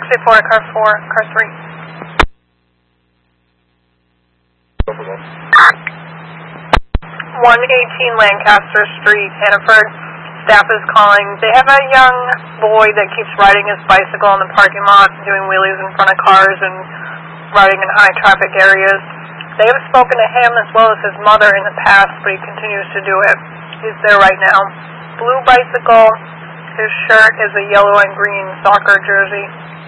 684 car 4, car 3. 118 Lancaster Street, Hannaford. Staff is calling. They have a young boy that keeps riding his bicycle in the parking lot, doing wheelies in front of cars and riding in high traffic areas. They have spoken to him as well as his mother in the past, but he continues to do it. He's there right now. Blue bicycle. His shirt is a yellow and green soccer jersey.